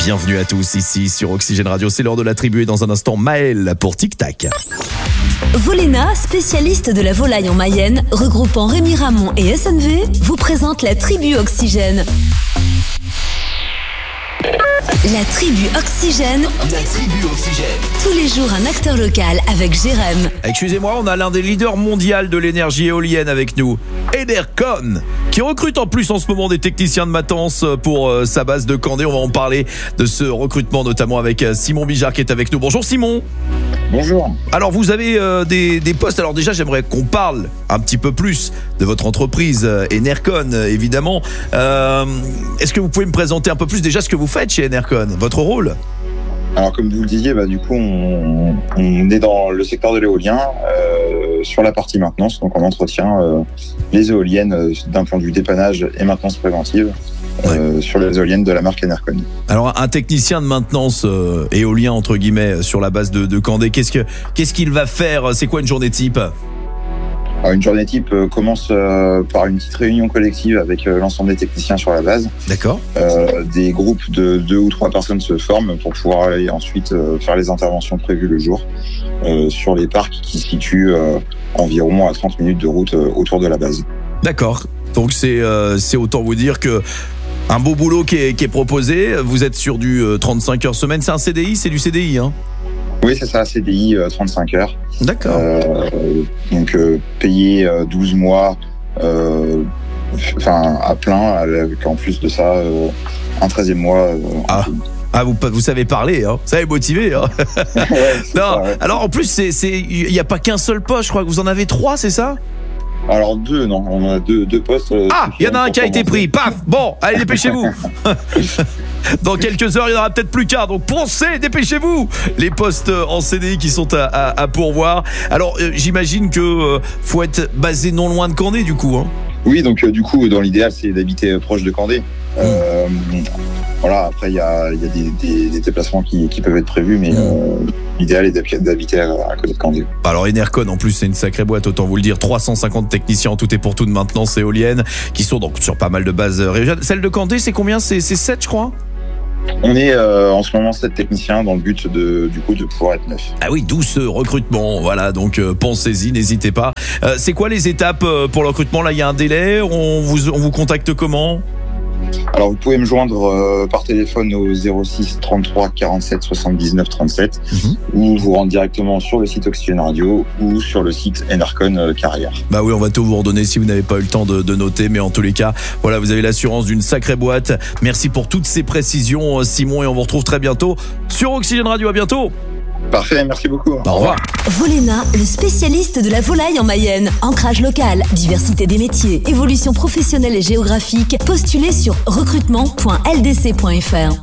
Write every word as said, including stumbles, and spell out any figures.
Bienvenue à tous ici sur Oxygène Radio. C'est l'heure de la tribu et dans un instant Maël pour Tic Tac. Voléna, spécialiste de la volaille en Mayenne, regroupant Rémi Ramon et S N V, vous présente la tribu Oxygène. La tribu Oxygène. La tribu Oxygène. Tous les jours un acteur local avec Jérém. Excusez-moi, on a l'un des leaders mondiaux de l'énergie éolienne avec nous, Enercon, qui recrute en plus en ce moment des techniciens de maintenance pour euh, sa base de Candé. On va en parler de ce recrutement notamment avec euh, Simon Bijard qui est avec nous. Bonjour Simon. Bonjour. Alors vous avez euh, des, des postes. Alors déjà j'aimerais qu'on parle un petit peu plus de votre entreprise euh, Enercon euh, évidemment. Euh, est-ce que vous pouvez me présenter un peu plus déjà ce que vous faites chez Enercon, votre rôle? Alors comme vous le disiez, bah, du coup on, on est dans le secteur de l'éolien euh, sur la partie maintenance, donc on entretient euh, les éoliennes euh, d'un point de vue dépannage et maintenance préventive. Euh, ouais. Sur les éoliennes de la marque Enercon. Alors un technicien de maintenance euh, éolien entre guillemets sur la base de, de Candé, qu'est-ce que qu'est-ce qu'il va faire? C'est quoi une journée type? Alors, une journée type euh, commence euh, par une petite réunion collective avec euh, l'ensemble des techniciens sur la base. D'accord. Euh, des groupes de deux ou trois personnes se forment pour pouvoir aller ensuite euh, faire les interventions prévues le jour euh, sur les parcs qui se situent euh, environ à trente minutes de route euh, autour de la base. D'accord. Donc c'est euh, c'est autant vous dire que un beau boulot qui est, qui est proposé. Vous êtes sur du euh, trente-cinq heures semaine. C'est un C D I, c'est du C D I, hein? Oui, c'est ça, C D I, euh, trente-cinq heures. D'accord. Euh, donc, euh, payé euh, douze mois, euh, enfin, à plein, avec en plus de ça, euh, un treizième mois. Euh, ah. Ah, vous, vous savez parler, hein. Ça est motivé, hein. Ouais, non, ça, ouais. Alors, en plus, c'est, c'est, il n'y a pas qu'un seul poste, je crois que vous en avez trois, c'est ça? Alors deux, non, on a deux, deux postes. Euh, ah, il y en a un qui a été pris, paf. Bon, allez, dépêchez-vous. Dans quelques heures, il n'y en aura peut-être plus qu'un, donc pensez, dépêchez-vous. Les postes en C D I qui sont à, à, à pourvoir. Alors, euh, j'imagine que euh, faut être basé non loin de Candé, du coup, hein. Oui, donc euh, du coup, dans l'idéal, c'est d'habiter proche de Candé. Euh, voilà, après, il y a, y a des, des, des déplacements qui, qui peuvent être prévus, mais euh, l'idéal est d'habiter à, à côté de Candé. Alors, Enercon, en plus, c'est une sacrée boîte, autant vous le dire. trois cent cinquante techniciens en tout et pour tout de maintenance éolienne, qui sont donc sur pas mal de bases régionales. Celle de Candé, c'est combien? C'est, c'est sept, je crois? On est euh, en ce moment sept techniciens dans le but de, du coup, de pouvoir être neuf. Ah oui, d'où ce recrutement. Voilà, donc euh, pensez-y, n'hésitez pas. Euh, c'est quoi les étapes euh, pour le recrutement? Là, il y a un délai. On vous, on vous contacte comment? Alors, vous pouvez me joindre euh, par téléphone au zéro six trente-trois quarante-sept soixante-dix-neuf trente-sept mm-hmm. ou vous rendre directement sur le site Oxygène Radio ou sur le site Enercon euh, Carrière. Bah oui, on va tout vous redonner si vous n'avez pas eu le temps de, de noter, mais en tous les cas, voilà, vous avez l'assurance d'une sacrée boîte. Merci pour toutes ces précisions, Simon, et on vous retrouve très bientôt sur Oxygène Radio. À bientôt. Parfait, merci beaucoup. Au revoir. Voléna, le spécialiste de la volaille en Mayenne. Ancrage local, diversité des métiers, évolution professionnelle et géographique. Postulez sur recrutement point l d c point f r.